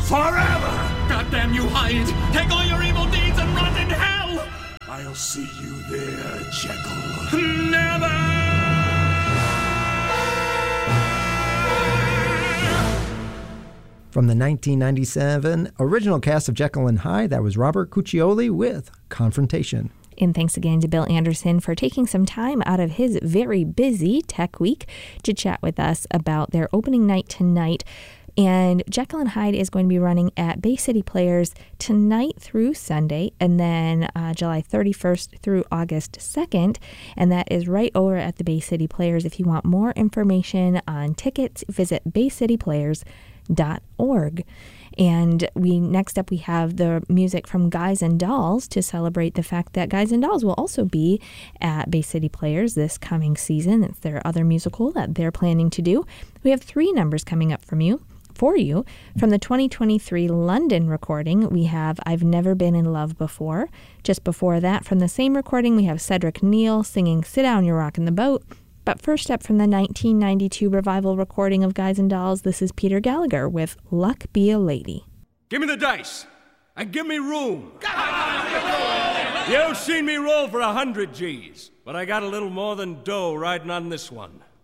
forever! Goddamn you, Hyde! Take all your evil deeds and rot in hell! I'll see you there, Jekyll. Never! From the 1997 original cast of Jekyll and Hyde, that was Robert Cuccioli with Confrontation. And thanks again to Bill Anderson for taking some time out of his very busy tech week to chat with us about their opening night tonight. And Jekyll and Hyde is going to be running at Bay City Players tonight through Sunday, and then July 31st through August 2nd. And that is right over at the Bay City Players. If you want more information on tickets, visit baycityplayers.org. And next up we have the music from Guys and Dolls to celebrate the fact that Guys and Dolls will also be at Bay City Players this coming season. It's their other musical that they're planning to do. We have 3 numbers coming up for you. From the 2023 London recording, we have I've Never Been in Love Before. Just before that, from the same recording, we have Cedric Neal singing Sit Down, You're Rockin' the Boat. But first up, from the 1992 revival recording of Guys and Dolls, this is Peter Gallagher with Luck Be a Lady. Give me the dice, and give me room. You've seen me roll for 100 G's, but I got a little more than dough riding on this one.